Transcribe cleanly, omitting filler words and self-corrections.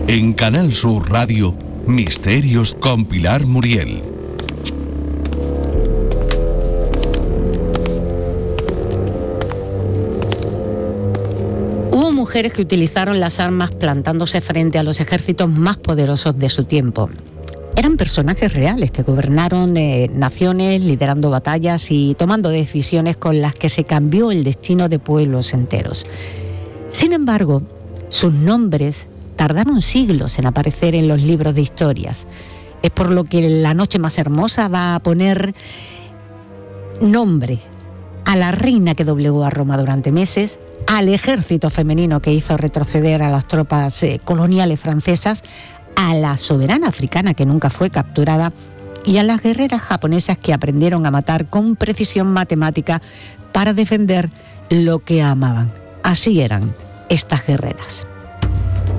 En Canal Sur Radio, Misterios con Pilar Muriel. Hubo mujeres que utilizaron las armas plantándose frente a los ejércitos más poderosos de su tiempo. Eran personajes reales que gobernaron naciones, liderando batallas y tomando decisiones con las que se cambió el destino de pueblos enteros. Sin embargo, sus nombres tardaron siglos en aparecer en los libros de historias. Es por lo que La Noche Más Hermosa va a poner nombre a la reina que doblegó a Roma durante meses, al ejército femenino que hizo retroceder a las tropas coloniales francesas, a la soberana africana que nunca fue capturada y a las guerreras japonesas que aprendieron a matar con precisión matemática para defender lo que amaban. Así eran estas guerreras.